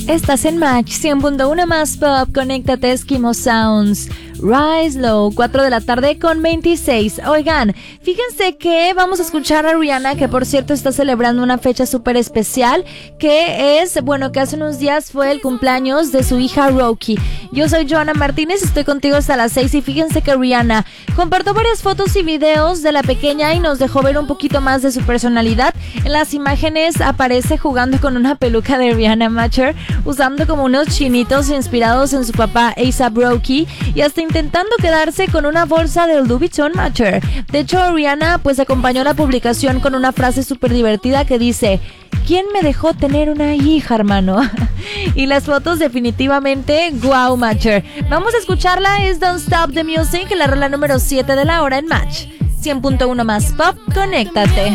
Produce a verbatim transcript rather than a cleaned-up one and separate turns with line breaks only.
Estás en Match cien punto uno más Pop. Conéctate, Eskimo Sounds. Rise Low, cuatro de la tarde con veintiséis. Oigan, fíjense que vamos a escuchar a Rihanna, que por cierto está celebrando una fecha súper especial, que es, bueno, que hace unos días fue el cumpleaños de su hija Roki. Yo soy Joana Martínez, estoy contigo hasta las seis y fíjense que Rihanna compartió varias fotos y videos de la pequeña y nos dejó ver un poquito más de su personalidad. En las imágenes aparece jugando con una peluca de Rihanna Matcher, usando como unos chinitos inspirados en su papá A$AP Rocky y hasta intentando quedarse con una bolsa de Louis Vuitton Matcher. De hecho, Rihanna pues acompañó la publicación con una frase súper divertida que dice: ¿quién me dejó tener una hija, hermano? Y las fotos definitivamente, wow, Matcher. Vamos a escucharla, es Don't Stop the Music, la rola número siete de la hora en Match. cien punto uno más Pop, conéctate.